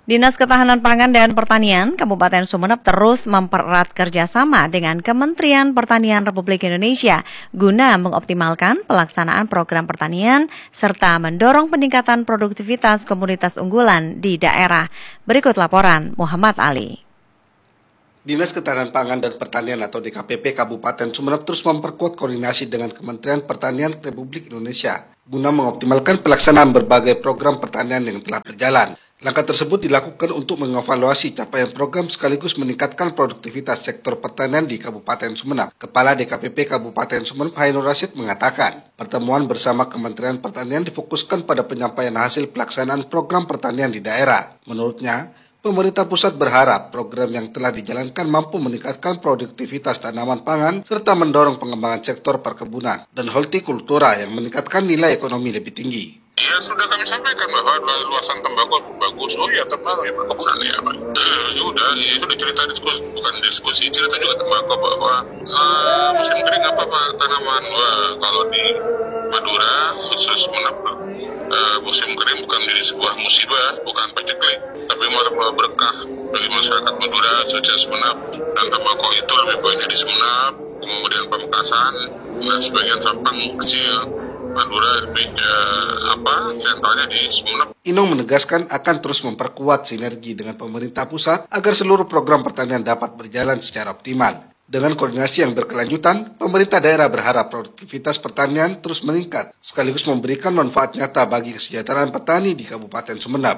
Dinas Ketahanan Pangan dan Pertanian Kabupaten Sumeneb terus mempererat kerjasama dengan Kementerian Pertanian Republik Indonesia guna mengoptimalkan pelaksanaan program pertanian serta mendorong peningkatan produktivitas komunitas unggulan di daerah. Berikut laporan Muhammad Ali. Dinas Ketahanan Pangan dan Pertanian atau DKPP Kabupaten Sumeneb terus memperkuat koordinasi dengan Kementerian Pertanian Republik Indonesia guna mengoptimalkan pelaksanaan berbagai program pertanian yang telah berjalan. Langkah tersebut dilakukan untuk mengevaluasi capaian program sekaligus meningkatkan produktivitas sektor pertanian di Kabupaten Sumeneb. Kepala DKPP Kabupaten Sumeneb Hainur Rasyid mengatakan, pertemuan bersama Kementerian Pertanian difokuskan pada penyampaian hasil pelaksanaan program pertanian di daerah. Menurutnya, pemerintah pusat berharap program yang telah dijalankan mampu meningkatkan produktivitas tanaman pangan serta mendorong pengembangan sektor perkebunan dan hortikultura yang meningkatkan nilai ekonomi lebih tinggi. Ya sudah kami sampaikan bahwa luasan tembakau bagus. Oh ya tembakau ya perkebunan ya Pak. Ya udah itu cerita diskusi, bukan diskusi, cerita juga tembakau bahwa musim kering apa Pak tanaman kalau di Madura khusus musim kering bukan menjadi sebuah musibah, bukan paceklik, tapi malah berkah bagi masyarakat Madura, khususnya Sumeneb, dan tembakau itu lebih banyak di Sumeneb, kemudian Pamekasan, dan sebagian Sampang kecil. Madura lebih sentralnya di Sumeneb. Inong menegaskan akan terus memperkuat sinergi dengan pemerintah pusat agar seluruh program pertanian dapat berjalan secara optimal. Dengan koordinasi yang berkelanjutan, pemerintah daerah berharap produktivitas pertanian terus meningkat, sekaligus memberikan manfaat nyata bagi kesejahteraan petani di Kabupaten Sumeneb.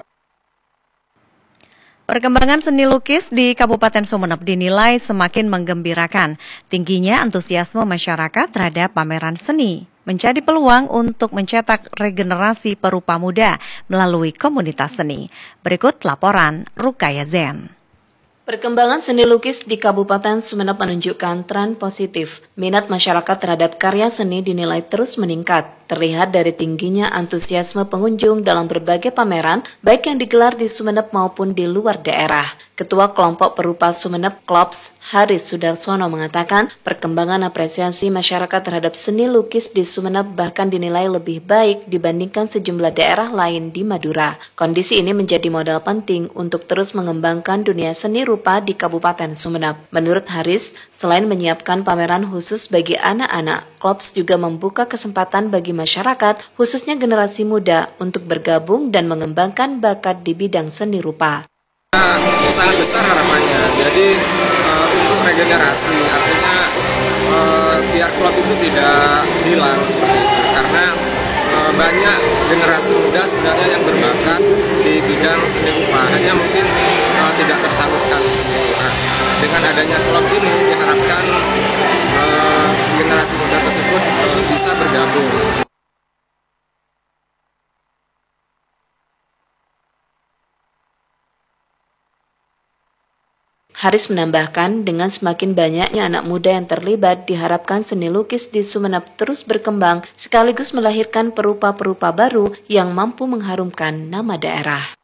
Perkembangan seni lukis di Kabupaten Sumeneb dinilai semakin menggembirakan. Tingginya antusiasme masyarakat terhadap pameran seni menjadi peluang untuk mencetak regenerasi perupa muda melalui komunitas seni. Berikut laporan Rukaya Zen. Perkembangan seni lukis di Kabupaten Sumeneb menunjukkan tren positif. Minat masyarakat terhadap karya seni dinilai terus meningkat. Terlihat dari tingginya antusiasme pengunjung dalam berbagai pameran, baik yang digelar di Sumeneb maupun di luar daerah. Ketua Kelompok Perupa Sumeneb Klops, Haris Sudarsono mengatakan, perkembangan apresiasi masyarakat terhadap seni lukis di Sumeneb bahkan dinilai lebih baik dibandingkan sejumlah daerah lain di Madura. Kondisi ini menjadi modal penting untuk terus mengembangkan dunia seni rupa di Kabupaten Sumeneb. Menurut Haris, selain menyiapkan pameran khusus bagi anak-anak, Klops juga membuka kesempatan bagi masyarakat, khususnya generasi muda, untuk bergabung dan mengembangkan bakat di bidang seni rupa. Sangat besar harapannya, jadi untuk regenerasi, artinya biar klub itu tidak hilang seperti itu, karena banyak generasi muda sebenarnya yang berbakat di bidang seni rupa, hanya mungkin tidak tersalurkan seperti itu. Nah, dengan adanya klub ini diharapkan generasi muda tersebut bisa bergabung. Haris menambahkan, dengan semakin banyaknya anak muda yang terlibat, diharapkan seni lukis di Sumeneb terus berkembang sekaligus melahirkan perupa-perupa baru yang mampu mengharumkan nama daerah.